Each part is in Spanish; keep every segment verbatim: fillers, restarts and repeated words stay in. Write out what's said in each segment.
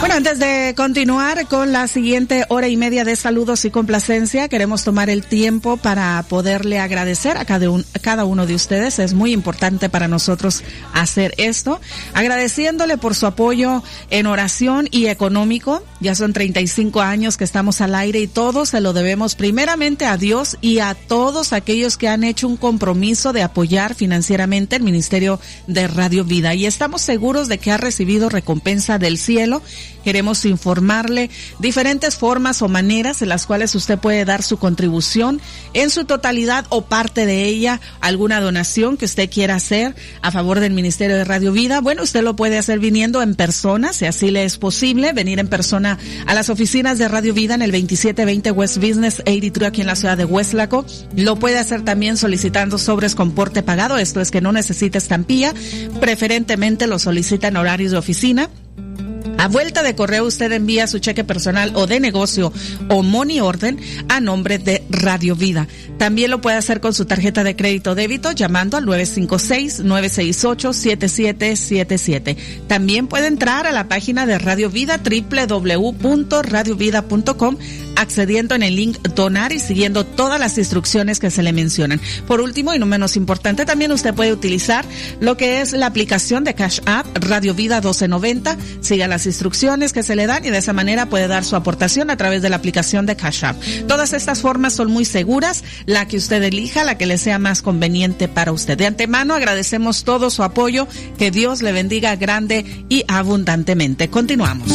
Bueno, antes de continuar con la siguiente hora y media de saludos y complacencia, queremos tomar el tiempo para poderle agradecer a cada, un, a cada uno de ustedes. Es muy importante para nosotros hacer esto, agradeciéndole por su apoyo en oración y económico. Ya son treinta y cinco años que estamos al aire y todo se lo debemos primeramente a Dios y a todos aquellos que han hecho un compromiso de apoyar financieramente el Ministerio de Radio Vida. Y estamos seguros de que ha recibido recompensa del cielo. Queremos informarle diferentes formas o maneras en las cuales usted puede dar su contribución en su totalidad o parte de ella, alguna donación que usted quiera hacer a favor del Ministerio de Radio Vida. Bueno, usted lo puede hacer viniendo en persona, si así le es posible, venir en persona a las oficinas de Radio Vida en el veintisiete veinte West Business ochenta y tres aquí en la ciudad de Hueslaco. Lo puede hacer también solicitando sobres con porte pagado, esto es que no necesita estampilla, preferentemente lo solicita en horarios de oficina. A vuelta de correo usted envía su cheque personal o de negocio o money order a nombre de Radio Vida. También lo puede hacer con su tarjeta de crédito o débito llamando al nueve cinco seis, nueve seis ocho, siete siete siete siete. También puede entrar a la página de Radio Vida, doble u doble u doble u punto radio vida punto com, accediendo en el link donar y siguiendo todas las instrucciones que se le mencionan. Por último y no menos importante, también usted puede utilizar lo que es la aplicación de Cash App Radio Vida doce noventa. Siga las instrucciones que se le dan y de esa manera puede dar su aportación a través de la aplicación de Cash App. Todas estas formas son muy seguras, la que usted elija, la que le sea más conveniente para usted. De antemano agradecemos todo su apoyo, que Dios le bendiga grande y abundantemente. Continuamos.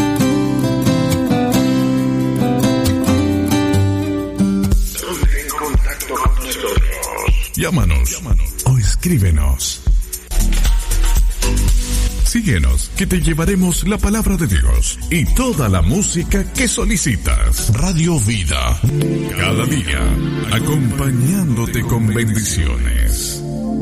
Llámanos, Llámanos o escríbenos. Síguenos, que te llevaremos la palabra de Dios y toda la música que solicitas. Radio Vida, cada día, acompañándote con bendiciones.